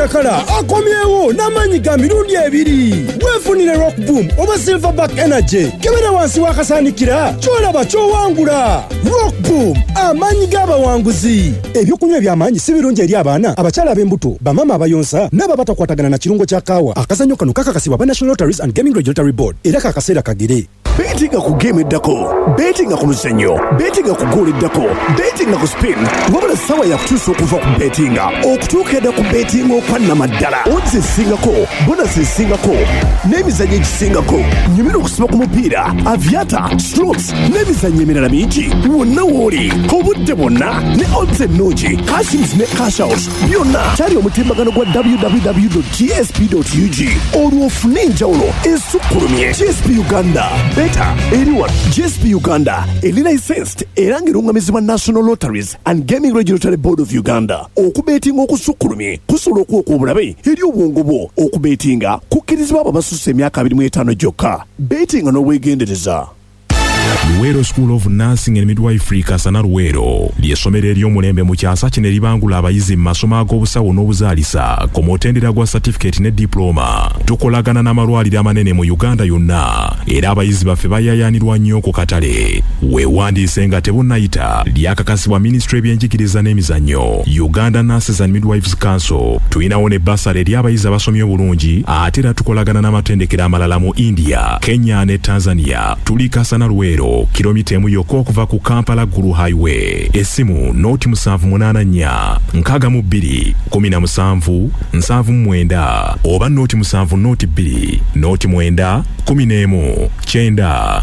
Jakala akomyewo n'amanyi ga mirundi ebiri. Weefunire Rock Boom oba Silverback Energy kebera wansi wakasanikira kyolaba kyowangula. Rock Boom amanyi g'abawanguzi. Ebyokunywa eby'amaanyi si birungi eri abaana, abakyala ab'embuto, bamama abayonsa n'ababatakwatagana na kirungo kya kaawa. Akazannyo kano kakakasibwa ba National Lotteries and Gaming Regulatory Board era kakaseera kagere. Bettinga ku game eddako, bettinga ku luzanyo, bettinga ku goal eddako, bettinga ku spin. Wabula sawa ya kutuusa okuva ku bettinga okutuuka edda ku bettinga okwannamaddala. Odds ezisingako, bonus ezisingako n'emizannyo egisingako. Nyumira okusiba ku mupiira, aviator, strokes n'emizannyo emirala mingi. Wonna w'oli obudde bwonna ne odds ennungi, cashins ne cash out byonna kyali omutimbagano gwa www.gsp.ug. Olwo ofune enjawulo esukkulumye. GSP Uganda. Beta anyone GSP Uganda eli licensed era ng'erungamizibwa National Lotteries and Gaming Regulatory Board of Uganda. Okubetinga okusukkulumye kusobola okuwa obulabe eri obwongo bwo. Okubetinga kukkirizibwa abo abasusse emyaka 25 gyokka. Betinga n'obwegendereza. Luwero School of Nursing and Midwifery Kasana Luwero ly'essomero ery'omulembe mu kyasa kino eribangula abayizi mu masomo ag'obusawo n'obuzaalisa ku mutendera gwa certificate ne diploma. Tukolagana n'amalwaliro amanene mu Uganda yonna era abayizi baffe bayayaanirwa nnyo ku katale. Weewandiise nga tebunnayita. Lyakakasibwa Ministry y'ebyenjigiriza n'emizannyo, Uganda Nurses and Midwives Council. Tulinawo ne basale eri abayizi abasomye obulungi ate era tukolagana n'amatendekero amalala mu India, Kenya ne Tanzania. Tuli Kasana Luwero kilomita emu yokka okuva ku Kampala Gulu Highway. Essimu noti 784 62 17 79 oba noti 7 noti 2 noti 9 11 9.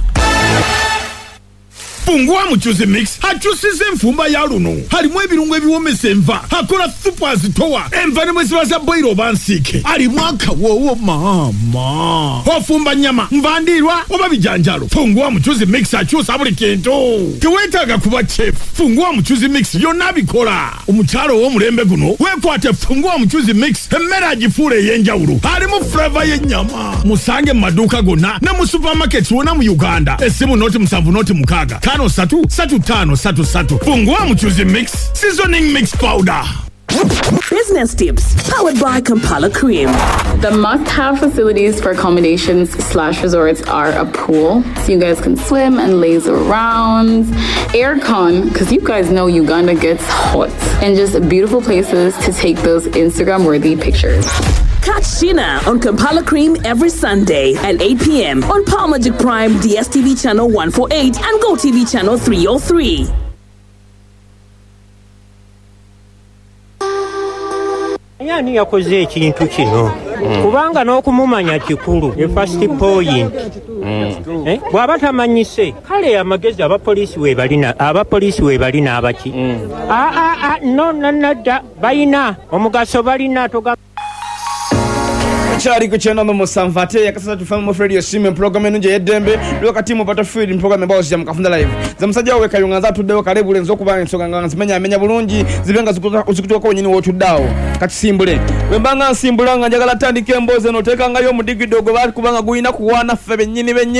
Fungua Muchuzi Mix hachusize mfumba ya luno. Halimwe birungo ebiwomesa enva. Hakola super zitowa. Enva ne mwesibaza boiro bansike. Halimwaka wowo mama. Hofumba nyama mvandirwa oba bijanjalo. Fungua Muchuzi Mix hachusa buli kintu. Tiwetaga kuba chef. Fungua Muchuzi Mix yonna bikola. Omukyalo w'omulembe guno wekwate Fungua Muchuzi Mix emmere agifule yenjawulo. Halimu flavor y'ennyama. Musange maduka gonna na mu supermarket wona mu Uganda. Essimu noti 7 noti 6. 5-3-5-3-3. Fungua Muchuzi Mix seasoning mix powder. Business tips powered by Kampala Cream. The must-have facilities for accommodations/resorts are a pool, so you guys can swim and laze around, aircon, because you guys know Uganda gets hot, and just beautiful places to take those Instagram-worthy pictures. Catch Sheena on Kampala Cream every Sunday at 8 p.m. on Power Magic Prime, DSTV channel 148 and GoTV channel 303. Yani yakoze ekintu kino kubanga n'okumumanya kikulu the first point bw'aba tamanyise kale amagezi abapoliisi we balina abaki no nadda balina omugaso balina toga Chari kuchenda no musamvate yakasasa tufamu radio streaming program enu je yedembe lokati mu battlefield program bawo ya mukafunda live zamusajja weka yunganza tuddewo kalebu lenzo kuba ensonga nganga zimenya bulungi zibenga zikutuka ko nyini wotuddawo kati simbule wembanga nsimbulanga njagala tandike emboze no teka ngayo mudigidogo bali kubanga guina kuwana ffe bennyini